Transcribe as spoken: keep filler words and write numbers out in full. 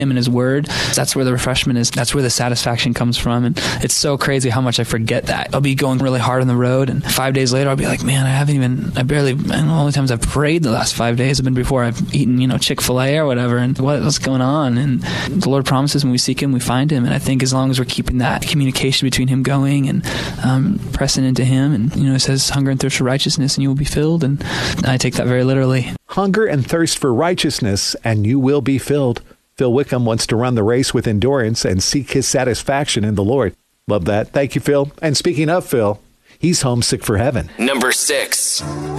Him and His Word. That's where the refreshment is. That's where the satisfaction comes from. And it's so crazy how much I forget that. I'll be going really hard on the road, and five days later, I'll be like, man, I haven't even, I barely, the only times I've prayed the last five days have been before I've eaten, you know, Chick-fil-A or whatever. And what, what's going on? And the Lord promises when we seek Him, we find Him. And I think as long as we're keeping that communication between Him going and um, pressing into Him, and, you know, it says, hunger and thirst for righteousness, and you will be filled. And I take that very literally. Hunger and thirst for righteousness, and you will be filled. Phil Wickham wants to run the race with endurance and seek his satisfaction in the Lord. Love that. Thank you, Phil. And speaking of Phil, he's homesick for heaven. Number six.